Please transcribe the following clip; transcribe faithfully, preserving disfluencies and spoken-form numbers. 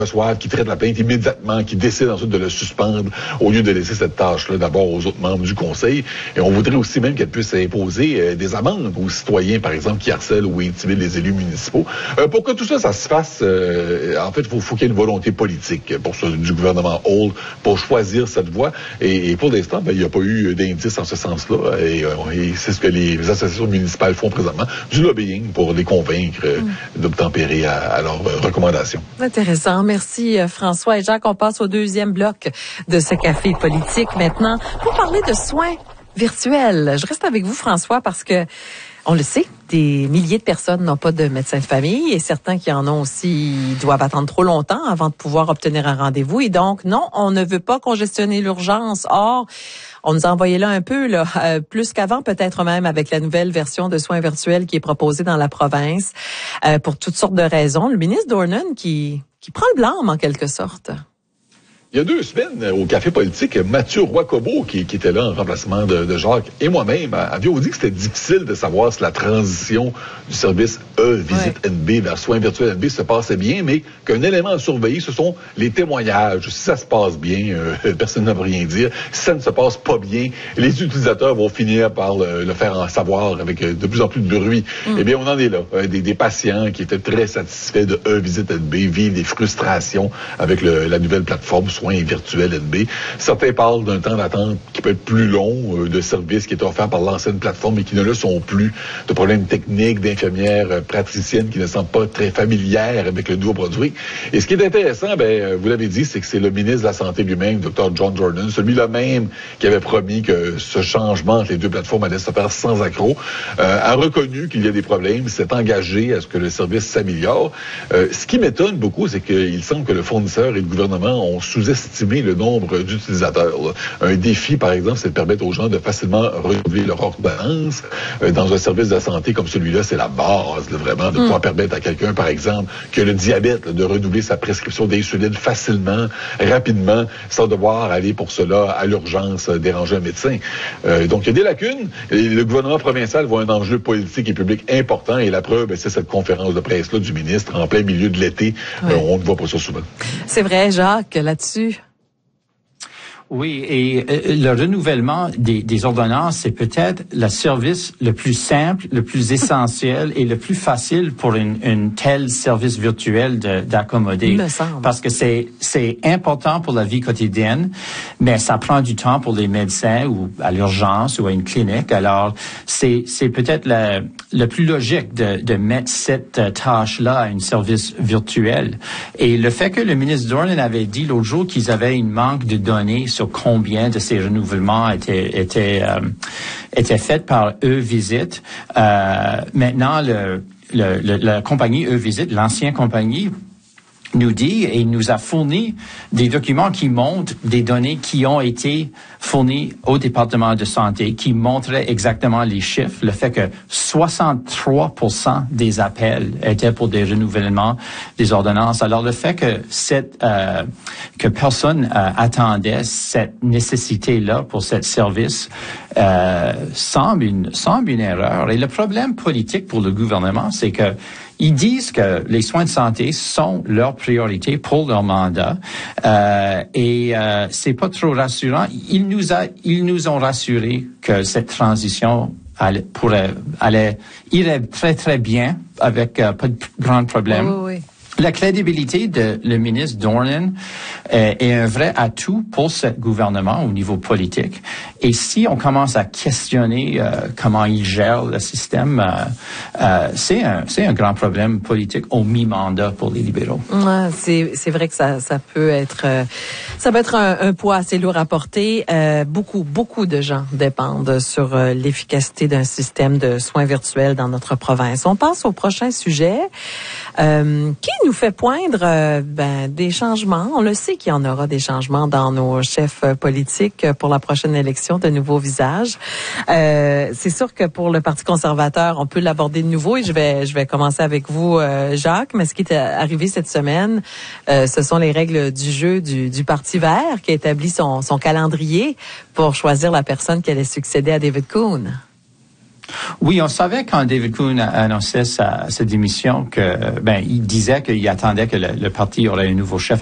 reçoivent, qui traitent la plainte immédiatement, qui décident ensuite de le suspendre au lieu de laisser cette tâche-là d'abord aux autres membres du conseil. Et on voudrait aussi même qu'elle puisse imposer euh, des amendes aux citoyens, par exemple, qui harcèlent ou intimident les élus municipaux. Euh, pour que tout ça, ça se fasse, euh, en fait, il faut, faut qu'il y ait une volonté politique pour ça, du gouvernement Holt pour choisir cette voie. Et, et pour l'instant, ben, il n'y a pas eu d'indice en ce sens-là. Et, euh, et c'est ce que les associations municipales font présentement, du lobbying pour les convaincre euh, mm. d'obtempérer à, à leurs euh, recommandations. Intéressant. Merci François et Jacques. On passe au deuxième bloc de ce café politique maintenant pour parler de soins virtuels. Je reste avec vous, François, parce que on le sait, des milliers de personnes n'ont pas de médecin de famille et certains qui en ont aussi doivent attendre trop longtemps avant de pouvoir obtenir un rendez-vous. Et donc, non, on ne veut pas congestionner l'urgence. Or, on nous a envoyé là un peu, là, euh, plus qu'avant, peut-être même avec la nouvelle version de soins virtuels qui est proposée dans la province, euh, pour toutes sortes de raisons. Le ministre Dornan qui, qui prend le blâme en quelque sorte. Il y a deux semaines, au Café politique, Mathieu Roy-Comeau, qui, qui était là en remplacement de, de Jacques, et moi-même, avions dit que c'était difficile de savoir si la transition du service E-Visite ouais. N B vers soins virtuels N B se passait bien, mais qu'un élément à surveiller, ce sont les témoignages. Si ça se passe bien, euh, personne ne va rien dire. Si ça ne se passe pas bien, les utilisateurs vont finir par le, le faire en savoir avec de plus en plus de bruit. Mm. Eh bien, on en est là. Euh, des, des patients qui étaient très satisfaits de E-Visite N B vivent des frustrations avec le, la nouvelle plateforme soins virtuels N B. Certains parlent d'un temps d'attente qui peut être plus long, euh, de services qui étaient offerts par l'ancienne plateforme et qui ne le sont plus, de problèmes techniques, d'infirmières euh, praticiennes qui ne sont pas très familières avec le nouveau produit. Et ce qui est intéressant, ben, vous l'avez dit, c'est que c'est le ministre de la Santé lui-même, docteur John Jordan, celui-là même qui avait promis que ce changement entre les deux plateformes allait se faire sans accroc, euh, a reconnu qu'il y a des problèmes, s'est engagé à ce que le service s'améliore. Euh, ce qui m'étonne beaucoup, c'est qu'il semble que le fournisseur et le gouvernement ont sous estimer le nombre d'utilisateurs. Là. Un défi, par exemple, c'est de permettre aux gens de facilement renouveler leur ordonnance. Euh, dans un service de santé comme celui-là, c'est la base, là, vraiment, de mm. pouvoir permettre à quelqu'un, par exemple, qui a le diabète, là, de renouveler sa prescription d'insuline facilement, rapidement, sans devoir aller pour cela à l'urgence, euh, déranger un médecin. Euh, donc, il y a des lacunes. Et le gouvernement provincial voit un enjeu politique et public important. Et la preuve, ben, c'est cette conférence de presse-là du ministre en plein milieu de l'été. Oui. Euh, on ne voit pas ça souvent. C'est vrai, Jacques, là-dessus. Oui, et euh, le renouvellement des, des ordonnances, c'est peut-être le service le plus simple, le plus essentiel et le plus facile pour une, une tel service virtuel de, d'accommoder. Parce que c'est c'est important pour la vie quotidienne, mais ça prend du temps pour les médecins ou à l'urgence ou à une clinique. Alors, c'est c'est peut-être le, le plus logique de, de mettre cette tâche-là à un service virtuel. Et le fait que le ministre Dornan avait dit l'autre jour qu'ils avaient une manque de données sur combien de ces renouvellements étaient étaient euh, étaient faits par E-Visite. Euh, maintenant, le, le, le, la compagnie E-Visite, l'ancienne compagnie, nous dit et nous a fourni des documents qui montrent des données qui ont été fournies au département de santé, qui montraient exactement les chiffres, le fait que soixante-trois pour cent des appels étaient pour des renouvellements des ordonnances. Alors le fait que cette euh, que personne euh, attendait cette nécessité-là pour ce service euh, semble une semble une erreur. Et le problème politique pour le gouvernement, c'est que ils disent que les soins de santé sont leur priorité pour leur mandat euh, et euh, c'est pas trop rassurant. Ils nous a, ils nous ont rassuré que cette transition allait, pourrait, allait irait très très bien avec euh, pas de grands problèmes. Oui, oui, oui. La crédibilité de le ministre Dornan euh, est un vrai atout pour ce gouvernement au niveau politique. Et si on commence à questionner euh, comment il gère le système, euh, euh, c'est un c'est un grand problème politique au mi-mandat pour les libéraux. Ouais, c'est c'est vrai que ça ça peut être euh, ça peut être un, un poids assez lourd à porter. Euh, beaucoup beaucoup de gens dépendent sur euh, l'efficacité d'un système de soins virtuels dans notre province. On passe au prochain sujet. Euh, qui nous fait poindre euh, ben, des changements. On le sait qu'il y en aura des changements dans nos chefs euh, politiques pour la prochaine élection, de nouveaux visages. Euh, c'est sûr que pour le Parti conservateur, on peut l'aborder de nouveau et je vais je vais commencer avec vous, euh, Jacques. Mais ce qui est arrivé cette semaine, euh, ce sont les règles du jeu du, du Parti vert qui a établi son, son calendrier pour choisir la personne qui allait succéder à David Coon. Oui, on savait quand David Coon a annoncé sa, sa démission que, ben, il disait qu'il attendait que le, le parti aurait un nouveau chef